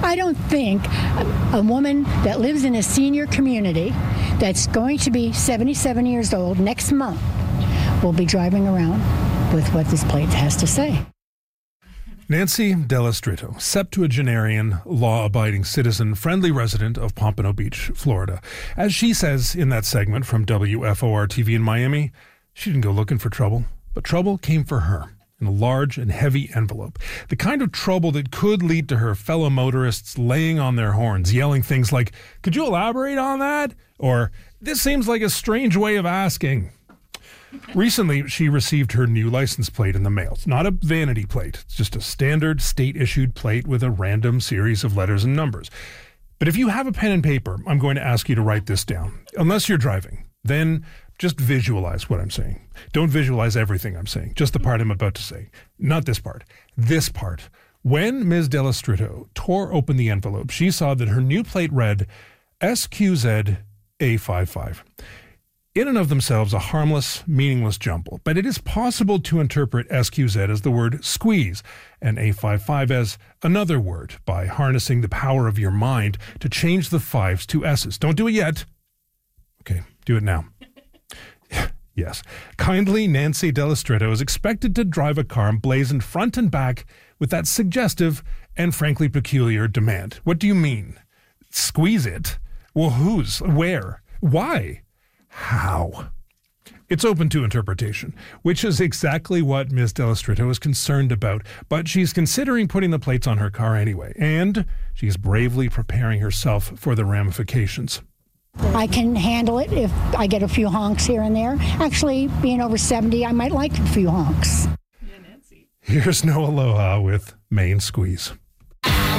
I don't think a woman that lives in a senior community that's going to be 77 years old next month will be driving around with what this plate has to say. Nancy Dell'Istrito, septuagenarian, law-abiding citizen, friendly resident of Pompano Beach, Florida. As she says in that segment from WFOR-TV in Miami, she didn't go looking for trouble, but trouble came for her in a large and heavy envelope. The kind of trouble that could lead to her fellow motorists laying on their horns, yelling things like, "Could you elaborate on that?" Or, "This seems like a strange way of asking." Recently, she received her new license plate in the mail. It's not a vanity plate. It's just a standard state-issued plate with a random series of letters and numbers. But if you have a pen and paper, I'm going to ask you to write this down. Unless you're driving, then just visualize what I'm saying. Don't visualize everything I'm saying, just the part I'm about to say. Not this part. This part. When Ms. Dell'Istrito tore open the envelope, she saw that her new plate read SQZ-A55. In and of themselves, a harmless, meaningless jumble. But it is possible to interpret SQZ as the word squeeze and A55 as another word by harnessing the power of your mind to change the 5s to S's. Don't do it yet. Okay, do it now. Yes. Kindly Nancy Dell'Istrito is expected to drive a car emblazoned front and back with that suggestive and frankly peculiar demand. What do you mean? Squeeze it? Well, whose? Where? Why? How? It's open to interpretation, which is exactly what Ms. Dell'Istrito is concerned about, but she's considering putting the plates on her car anyway, and she's bravely preparing herself for the ramifications. I can handle it if I get a few honks here and there. Actually, being over 70, I might like a few honks. Here's No Aloha with Main Squeeze.